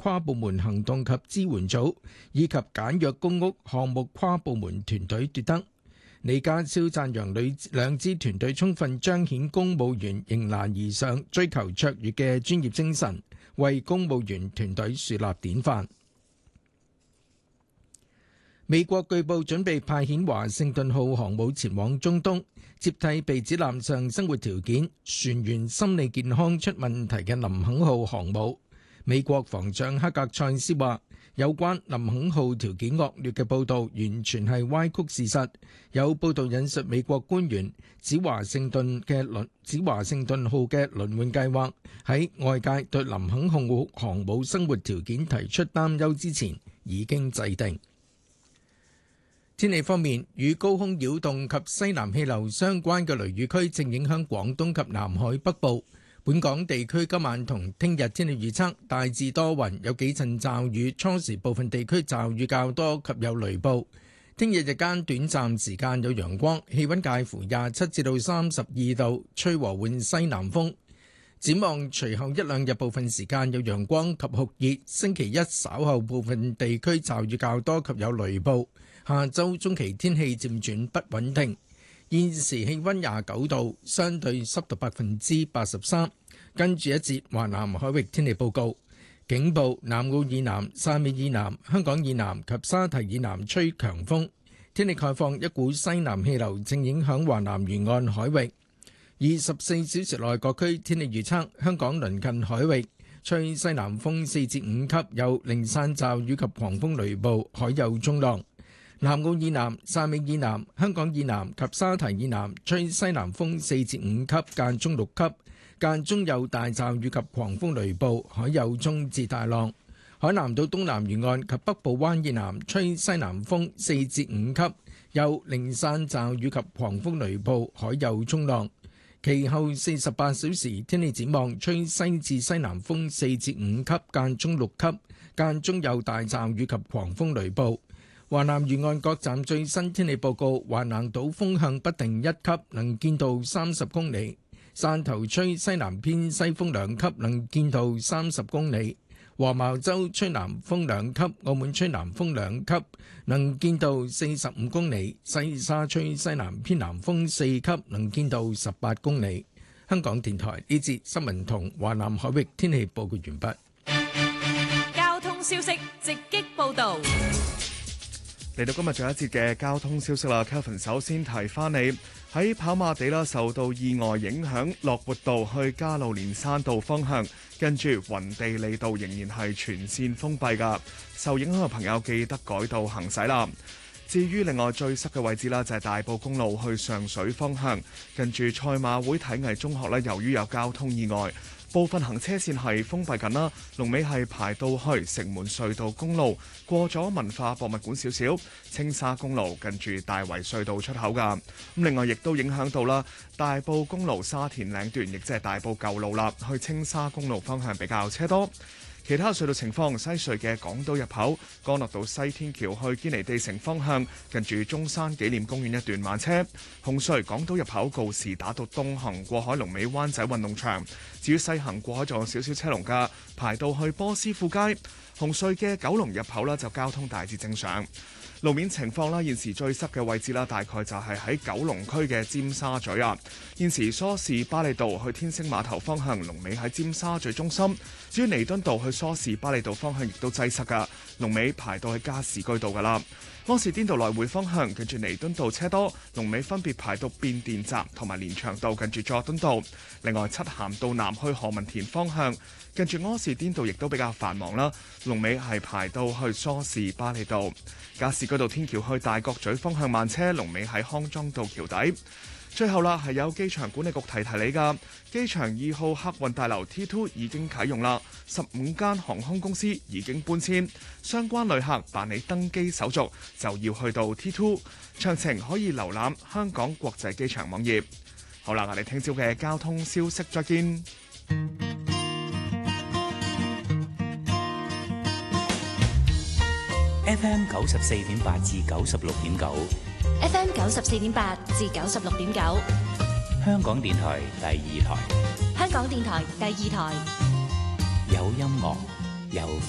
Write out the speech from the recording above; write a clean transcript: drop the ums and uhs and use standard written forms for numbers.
跨部門行動及支援組以及簡約公屋項目跨部門團隊奪得。李家超讚揚兩支團隊充分彰顯公務員迎難而上、追求卓越嘅專業精神，為公務員團隊樹立典範。美國據報準備派遣華盛頓號航母前往中東，接替被指艦上生活條件、船員心理健康出問題嘅林肯號航母。美國防長克格塞斯話，有關林肯號條件惡劣嘅報導完全係歪曲事實。有報導引述美國官員指華盛頓號嘅輪換計劃喺外界對林肯號航母生活條件提出擔憂之前已經制定。天氣方面，與高空擾動及西南氣流相關嘅雷雨區正影響廣東及南海北部。本港地區今晚同聽日天氣預測大致多雲，有幾陣驟雨，初時部分地區驟雨較多及有雷暴。聽日日間短暫時間有陽光，氣溫介乎27至到32度，吹和緩西南風。展望隨後一兩日部分時間有陽光及酷熱，星期一稍後部分地區驟雨較多及有雷暴。下週中期天氣漸轉不穩定。現時氣溫29度，相對濕度83%。跟住一節華南海域天氣報告，警報：南澳以南、汕尾以南、香港以南及沙堤以南吹強風。天氣概況：一股西南氣流正影響華南沿岸海域。24小時內各區天氣預測：香港鄰近海域吹西南風4至5級，有零散驟雨及狂風雷暴，海有中浪。南澳以南、汕尾以南、香港以南及沙堤以南吹西南風4至5級，間中6級，間中有大驟雨及狂風雷暴，海有中至大浪。海南島東南沿岸及北部灣以南吹西南風4至5級，有零散驟雨及狂風雷暴，海有中浪。其後48小時天氣展望，吹西至西南風4至5級，間中6級，間中有大驟雨及狂風雷暴。華南沿岸各站最新天氣報告：華南島風向不定1級，能見度30公里；汕頭吹西南偏西風2級，能見度30公里；黃茅洲吹南風2級，澳門吹南風2級，能見度45公里；西沙吹西南偏南風4級，能見度18公里。香港電台呢節新聞同華南海域天氣報告完畢。 交通消息直擊報導。 嚟到今日最後一節嘅交通消息啦 ，Kelvin 首先提翻你喺跑馬地啦，受到意外影響，樂活道去加路連山道方向，跟住雲地利道仍然係全線封閉㗎，受影響嘅朋友記得改道行駛啦。至於另外最塞嘅位置啦，就係大埔公路去上水方向，跟住賽馬會體藝中學咧，由於有交通意外，部分行車線係封閉緊啦，龍尾係排到去城門隧道公路，過咗文化博物館少少，青沙公路近住大圍隧道出口㗎。咁另外亦都影響到啦，大埔公路沙田嶺段，亦即係大埔舊路啦，去青沙公路方向比較車多。其他隧道情況，西隧嘅港島入口，干諾道西天橋去堅尼地城方向，近住中山紀念公園一段慢車；紅隧港島入口告士打道東行過海龍尾灣仔運動場，至於西行過海仲有少少車龍㗎，排到去波斯富街。紅隧嘅九龍入口啦，就交通大致正常。路面情況啦，現時最塞嘅位置啦，大概就係喺九龍區嘅尖沙咀啊。現時梳士巴利道去天星碼頭方向，龍尾喺尖沙咀中心；至於彌敦道去梳士巴利道方向，亦都擠塞噶，龍尾排到去加士居道噶啦。柯士甸道來回方向，近住彌敦道車多，龍尾分別排到變電站同埋連翔道近住佐敦道。另外，漆咸道南去何文田方向，近住柯士甸道亦都比較繁忙啦，龍尾係排到去梳士巴利道。加士居道天橋去大角咀方向慢車，龍尾喺康莊道橋底。最後啦，係有機場管理局提提你㗎，機場2號客運大樓 T2 已經啟用啦，15間航空公司已經搬遷，相關旅客辦理登機手續就要去到 T2， 詳情可以瀏覽香港國際機場網頁。好啦，我哋聽朝嘅交通消息再見。 FM 94.8至96.9 FM 94.8至96.9， 香港電台第2台， 香港電台第2台， 有音樂有